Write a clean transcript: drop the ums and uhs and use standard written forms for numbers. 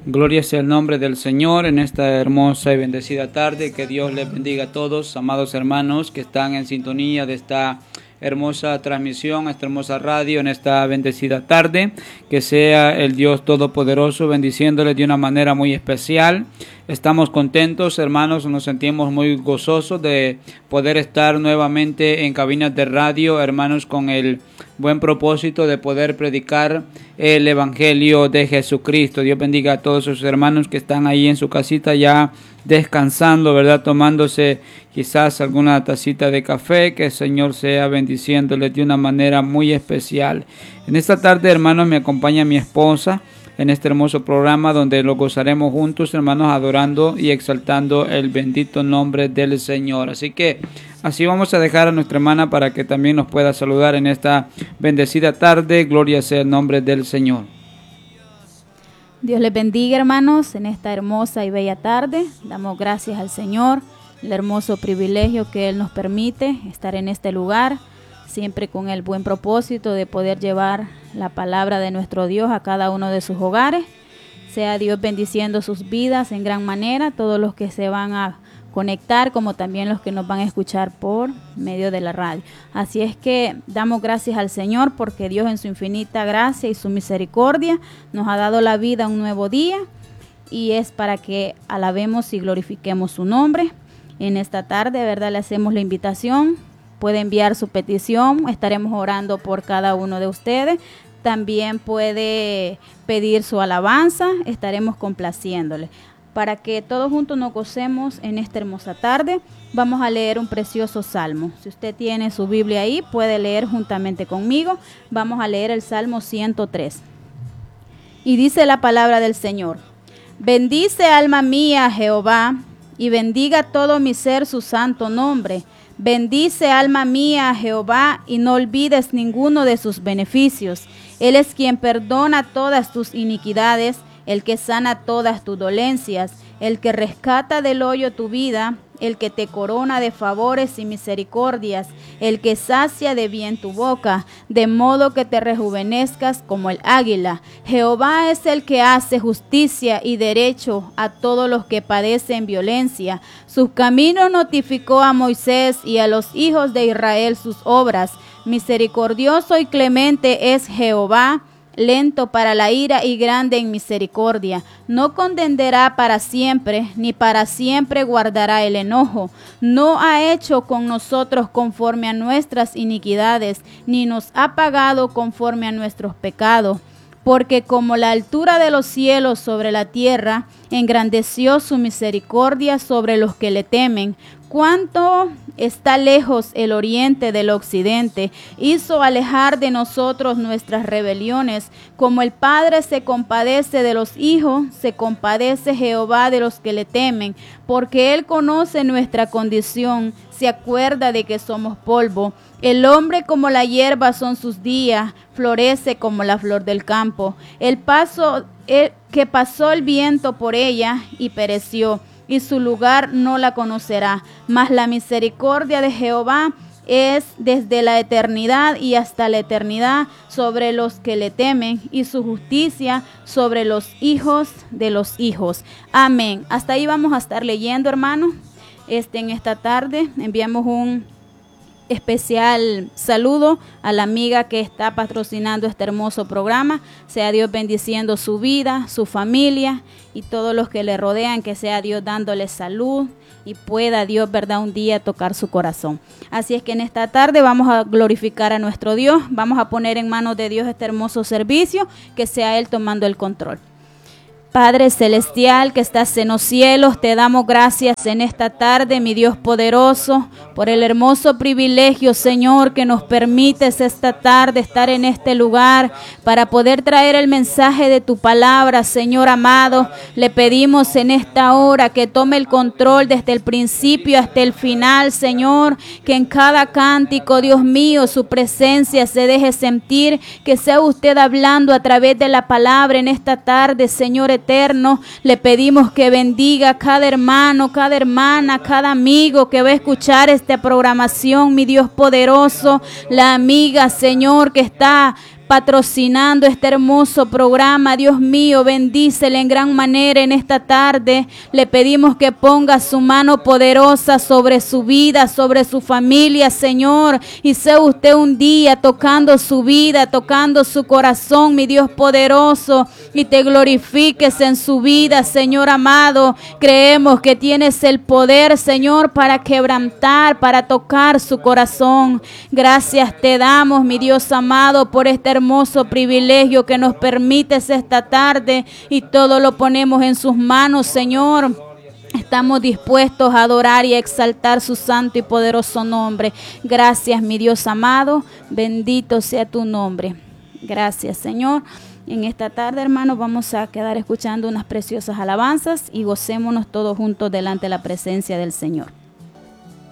Gloria sea el nombre del Señor en esta hermosa y bendecida tarde. Que Dios les bendiga a todos, amados hermanos que están en sintonía de esta hermosa transmisión, esta hermosa radio en esta bendecida tarde. Que sea el Dios Todopoderoso bendiciéndoles de una manera muy especial. Estamos contentos, hermanos, nos sentimos muy gozosos de poder estar nuevamente en cabinas de radio, hermanos, con el buen propósito de poder predicar el Evangelio de Jesucristo. Dios bendiga a todos sus hermanos que están ahí en su casita ya descansando, ¿verdad? Tomándose quizás alguna tacita de café. Que el Señor sea bendiciéndoles de una manera muy especial. En esta tarde, hermanos, me acompaña mi esposa en este hermoso programa donde lo gozaremos juntos, hermanos, adorando y exaltando el bendito nombre del Señor. Así que así vamos a dejar a nuestra hermana para que también nos pueda saludar en esta bendecida tarde. Gloria sea el nombre del Señor. Dios les bendiga, hermanos, en esta hermosa y bella tarde. Damos gracias al Señor, el hermoso privilegio que Él nos permite estar en este lugar, siempre con el buen propósito de poder llevar la palabra de nuestro Dios a cada uno de sus hogares. Sea Dios bendiciendo sus vidas en gran manera, todos los que se van a conectar, como también los que nos van a escuchar por medio de la radio. Así es que damos gracias al Señor porque Dios en su infinita gracia y su misericordia nos ha dado la vida un nuevo día, y es para que alabemos y glorifiquemos su nombre. En esta tarde, ¿verdad?, le hacemos la invitación. Puede enviar su petición, estaremos orando por cada uno de ustedes. También puede pedir su alabanza, estaremos complaciéndole. Para que todos juntos nos gocemos en esta hermosa tarde, vamos a leer un precioso salmo. Si usted tiene su Biblia ahí, puede leer juntamente conmigo. Vamos a leer el Salmo 103. Y dice la palabra del Señor: Bendice, alma mía, a Jehová, y bendiga todo mi ser su santo nombre. Bendice, alma mía, a Jehová, y no olvides ninguno de sus beneficios. Él es quien perdona todas tus iniquidades, el que sana todas tus dolencias, el que rescata del hoyo tu vida, el que te corona de favores y misericordias, el que sacia de bien tu boca, de modo que te rejuvenezcas como el águila. Jehová es el que hace justicia y derecho a todos los que padecen violencia. Sus caminos notificó a Moisés y a los hijos de Israel sus obras. Misericordioso y clemente es Jehová, lento para la ira y grande en misericordia. No condenará para siempre, ni para siempre guardará el enojo. No ha hecho con nosotros conforme a nuestras iniquidades, ni nos ha pagado conforme a nuestros pecados. Porque como la altura de los cielos sobre la tierra, engrandeció su misericordia sobre los que le temen. Cuánto está lejos el oriente del occidente, hizo alejar de nosotros nuestras rebeliones. Como el Padre se compadece de los hijos, se compadece Jehová de los que le temen, porque Él conoce nuestra condición, se acuerda de que somos polvo. El hombre como la hierba son sus días, florece como la flor del campo. Que pasó el viento por ella y pereció, y su lugar no la conocerá. Mas la misericordia de Jehová es desde la eternidad y hasta la eternidad sobre los que le temen, y su justicia sobre los hijos de los hijos. Amén. Hasta ahí vamos a estar leyendo, hermanos. En esta tarde enviamos un especial saludo a la amiga que está patrocinando este hermoso programa. Sea Dios bendiciendo su vida, su familia y todos los que le rodean. Que sea Dios dándole salud y pueda Dios, verdad, un día tocar su corazón. Así es que en esta tarde vamos a glorificar a nuestro Dios. Vamos a poner en manos de Dios este hermoso servicio, que sea Él tomando el control. Padre celestial que estás en los cielos, te damos gracias en esta tarde, mi Dios poderoso, por el hermoso privilegio, Señor, que nos permites esta tarde estar en este lugar para poder traer el mensaje de tu palabra, Señor amado. Le pedimos en esta hora que tome el control desde el principio hasta el final, Señor, que en cada cántico, Dios mío, su presencia se deje sentir, que sea usted hablando a través de la palabra en esta tarde, Señor eterno. Le pedimos que bendiga a cada hermano, cada hermana, cada amigo que va a escuchar esta programación, mi Dios poderoso. La amiga, Señor, que está patrocinando este hermoso programa. Dios mío, bendícele en gran manera en esta tarde. Le pedimos que ponga su mano poderosa sobre su vida, sobre su familia, Señor. Y sea usted un día tocando su vida, tocando su corazón, mi Dios poderoso. Y te glorifiques en su vida, Señor amado. Creemos que tienes el poder, Señor, para quebrantar, para tocar su corazón. Gracias te damos, mi Dios amado, por este hermoso privilegio que nos permites esta tarde, y todo lo ponemos en sus manos, Señor. Estamos dispuestos a adorar y a exaltar su santo y poderoso nombre. Gracias, mi Dios amado. Bendito sea tu nombre. Gracias, Señor. En esta tarde, hermanos, vamos a quedar escuchando unas preciosas alabanzas y gocémonos todos juntos delante de la presencia del Señor.